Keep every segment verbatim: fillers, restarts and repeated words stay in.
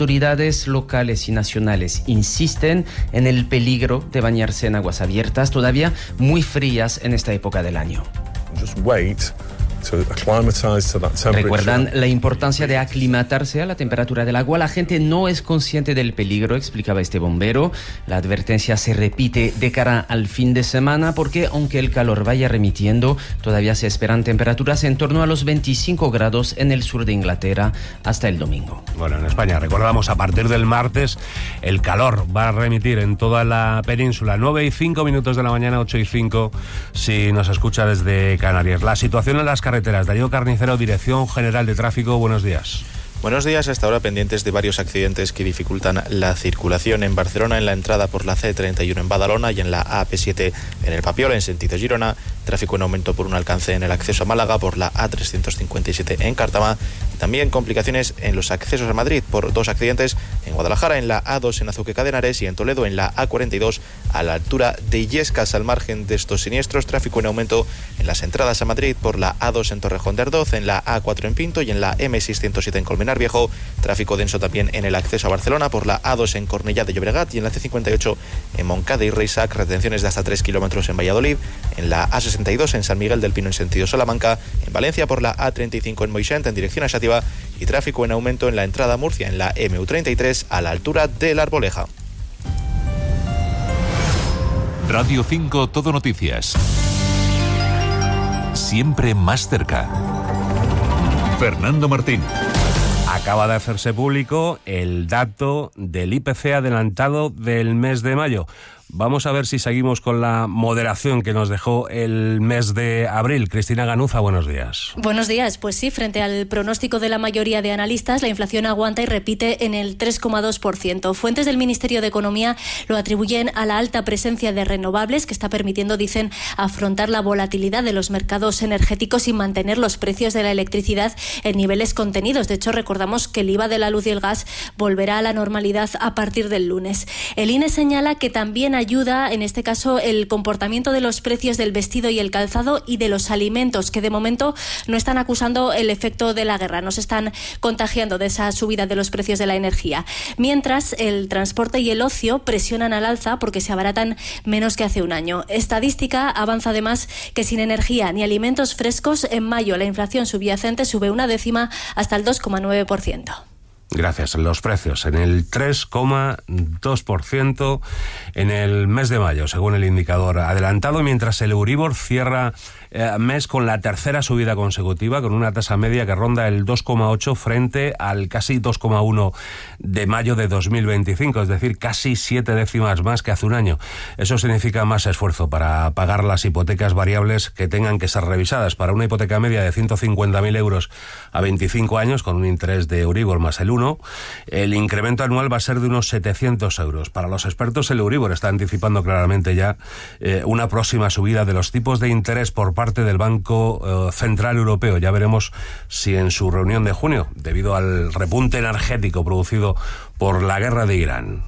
autoridades locales y nacionales insisten en el peligro de bañarse en aguas abiertas, todavía muy frías en esta época del año. Just wait. Recuerdan la importancia de aclimatarse a la temperatura del agua. La gente no es consciente del peligro, explicaba este bombero. La advertencia se repite de cara al fin de semana porque, aunque el calor vaya remitiendo, todavía se esperan temperaturas en torno a los veinticinco grados en el sur de Inglaterra hasta el domingo. Bueno, en España, recordamos, a partir del martes el calor va a remitir en toda la península. nueve y cinco minutos de la mañana, ocho y cinco si nos escucha desde Canarias. La situación en las carreteras. Darío Carnicero, Dirección General de Tráfico, buenos días. Buenos días, hasta ahora pendientes de varios accidentes que dificultan la circulación en Barcelona, en la entrada por la C treinta y uno en Badalona y en la A P siete en el Papiol, en sentido Girona. Tráfico en aumento por un alcance en el acceso a Málaga por la A trescientos cincuenta y siete en Cártama. También complicaciones en los accesos a Madrid por dos accidentes en Guadalajara, en la A dos en Azuqueca de Henares y en Toledo en la A cuarenta y dos a la altura de Illescas. Al margen de estos siniestros, tráfico en aumento en las entradas a Madrid por la A dos en Torrejón de Ardoz, en la A cuatro en Pinto y en la M seiscientos siete en Colmenar Viejo. Tráfico denso también en el acceso a Barcelona por la A dos en Cornellá de Llobregat y en la C cincuenta y ocho en Moncada y Reisac. Retenciones de hasta tres kilómetros en Valladolid, en la A sesenta y dos en San Miguel del Pino en sentido Salamanca, en Valencia por la A treinta y cinco en Moixent en dirección a Xàtiva y tráfico en aumento en la entrada a Murcia en la M U treinta y tres a la altura de la Arboleja. Radio cinco Todo Noticias. Siempre más cerca. Fernando Martín. Acaba de hacerse público el dato del I P C adelantado del mes de mayo. Vamos a ver si seguimos con la moderación que nos dejó el mes de abril. Cristina Ganuza, buenos días. Buenos días. Pues sí, frente al pronóstico de la mayoría de analistas, la inflación aguanta y repite en el tres coma dos por ciento. Fuentes del Ministerio de Economía lo atribuyen a la alta presencia de renovables que está permitiendo, dicen, afrontar la volatilidad de los mercados energéticos y mantener los precios de la electricidad en niveles contenidos. De hecho, recordamos que el I V A de la luz y el gas volverá a la normalidad a partir del lunes. El I N E señala que también ayuda, en este caso, el comportamiento de los precios del vestido y el calzado y de los alimentos, que de momento no están acusando el efecto de la guerra, no se están contagiando de esa subida de los precios de la energía. Mientras, el transporte y el ocio presionan al alza porque se abaratan menos que hace un año. Estadística avanza además que sin energía ni alimentos frescos, en mayo la inflación subyacente sube una décima hasta el dos coma nueve por ciento. Gracias. Los precios en el tres coma dos por ciento en el mes de mayo, según el indicador adelantado, mientras el Euribor cierra eh, mes con la tercera subida consecutiva, con una tasa media que ronda el dos coma ocho frente al casi dos coma uno de mayo de dos mil veinticinco, es decir, casi siete décimas más que hace un año. Eso significa más esfuerzo para pagar las hipotecas variables que tengan que ser revisadas. Para una hipoteca media de ciento cincuenta mil euros a veinticinco años, con un interés de Euribor más el uno, el incremento anual va a ser de unos setecientos euros. Para los expertos, el Euribor está anticipando claramente ya eh, una próxima subida de los tipos de interés por parte del Banco eh, Central Europeo. Ya veremos si en su reunión de junio, debido al repunte energético producido por la guerra de Irán.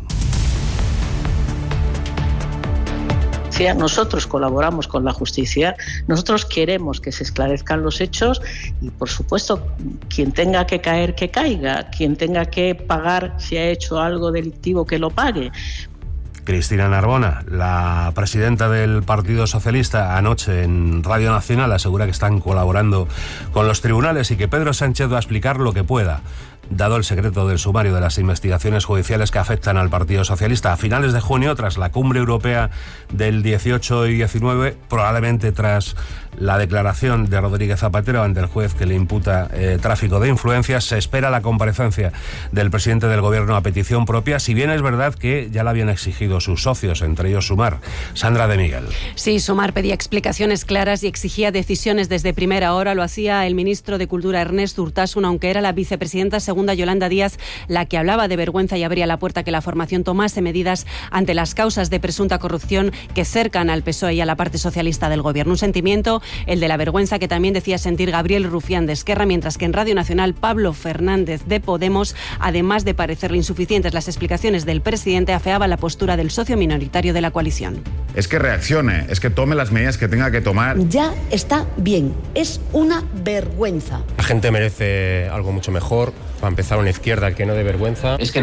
Nosotros colaboramos con la justicia, nosotros queremos que se esclarezcan los hechos y, por supuesto, quien tenga que caer, que caiga, quien tenga que pagar si ha hecho algo delictivo, que lo pague. Cristina Narbona, la presidenta del Partido Socialista, anoche en Radio Nacional asegura que están colaborando con los tribunales y que Pedro Sánchez va a explicar lo que pueda, dado el secreto del sumario de las investigaciones judiciales que afectan al Partido Socialista. A finales de junio, tras la cumbre europea del dieciocho y diecinueve, probablemente tras la declaración de Rodríguez Zapatero ante el juez que le imputa eh, tráfico de influencias, se espera la comparecencia del presidente del Gobierno a petición propia, si bien es verdad que ya la habían exigido sus socios, entre ellos Sumar. Sandra de Miguel. Sí, Sumar pedía explicaciones claras y exigía decisiones desde primera hora. Lo hacía el ministro de Cultura, Ernest Urtasun, aunque era la vicepresidenta segunda, Yolanda Díaz, la que hablaba de vergüenza y abría la puerta que la formación tomase medidas ante las causas de presunta corrupción que cercan al P S O E y a la parte socialista del Gobierno. Un sentimiento, el de la vergüenza, que también decía sentir Gabriel Rufián de Esquerra, mientras que en Radio Nacional Pablo Fernández de Podemos, además de parecerle insuficientes las explicaciones del presidente, afeaba la postura del socio minoritario de la coalición. Es que reaccione, es que tome las medidas que tenga que tomar. Ya está bien, es una vergüenza. La gente merece algo mucho mejor, para empezar una izquierda que no dé vergüenza. Es que